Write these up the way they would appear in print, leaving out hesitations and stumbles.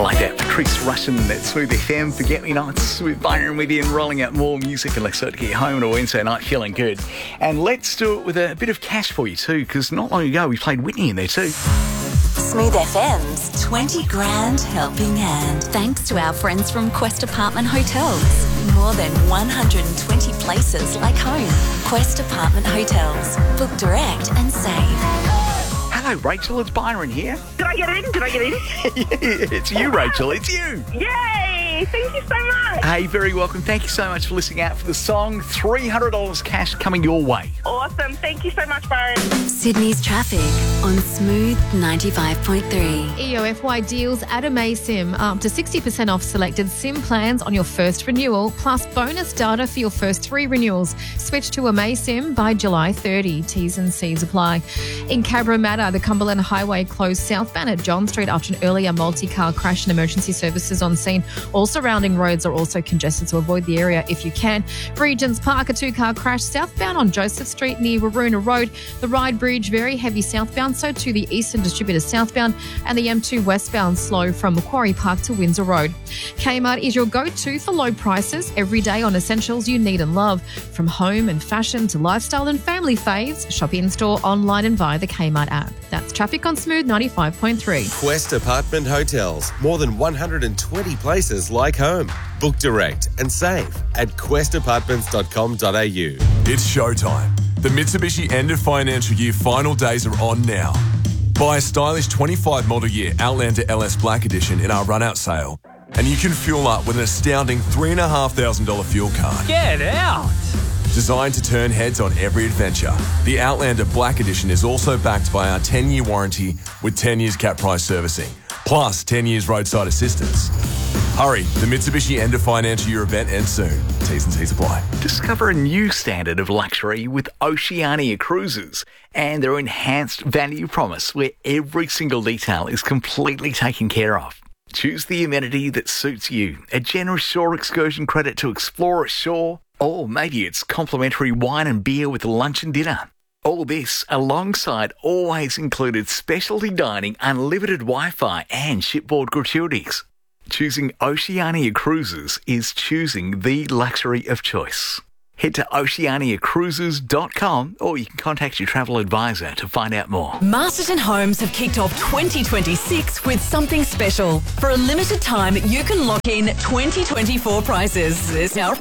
like that. Patrice Rushen at Smooth FM. Forget Me Nots with Byron with you and rolling out more music. And let's start to get home on a Wednesday night feeling good. And let's do it with a bit of cash for you too, because not long ago we played Whitney in there too. Smooth FM's 20 grand helping hand. Thanks to our friends from Quest Apartment Hotels. More than 120 places like home. Quest Apartment Hotels. Book direct and save. Hello, Rachel. It's Byron here. Did I get in? It's you, Rachel. It's you. Yay! Thank you so much. Hey, very welcome. Thank you so much for listening out for the song. $300 cash coming your way. Awesome. Thank you so much, Byron. Sydney's traffic on Smooth 95.3. EOFY deals at AmaySim up to 60% off selected SIM plans on your first renewal, plus bonus data for your first 3 renewals. Switch to AmaySim by July 30. T's and C's apply. In Cabramatta, the Cumberland Highway closed southbound at John Street after an earlier multi-car crash and emergency services on scene. All surrounding roads are also congested, so avoid the area if you can. Regents Park, a 2-car crash southbound on Joseph Street near Waroona Road. The Ryde Bridge, very heavy southbound, so to the Eastern Distributor southbound, and the M2 westbound slow from Macquarie Park to Windsor Road. Kmart is your go-to for low prices every day on essentials you need and love. From home and fashion to lifestyle and family faves, shop in-store, online and via the Kmart app. That's traffic on Smooth 95.3. Quest Apartment Hotels. More than 120 places like home. Book direct and save at questapartments.com.au. It's showtime. The Mitsubishi end of financial year final days are on now. Buy a stylish 25 model year Outlander LS Black Edition in our run-out sale, and you can fuel up with an astounding $3,500 fuel card. Get out! Designed to turn heads on every adventure, the Outlander Black Edition is also backed by our 10-year warranty with 10 years cap price servicing, plus 10 years roadside assistance. Hurry, the Mitsubishi end of financial year event ends soon. T's and C's apply. Discover a new standard of luxury with Oceania Cruises and their enhanced value promise, where every single detail is completely taken care of. Choose the amenity that suits you. A generous shore excursion credit to explore ashore, or maybe it's complimentary wine and beer with lunch and dinner. All this alongside always included specialty dining, unlimited Wi-Fi and shipboard gratuities. Choosing Oceania Cruises is choosing the luxury of choice. Head to oceaniacruises.com or you can contact your travel advisor to find out more. Masterton Homes have kicked off 2026 with something special. For a limited time, you can lock in 2024 prices. There's now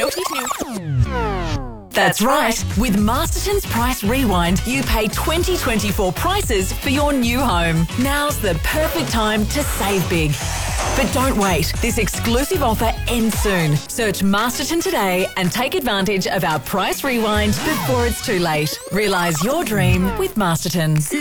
That's right. With Masterton's Price Rewind, you pay 2024 prices for your new home. Now's the perfect time to save big. But don't wait. This exclusive offer ends soon. Search Masterton today and take advantage of our Price Rewind before it's too late. Realise your dream with Masterton.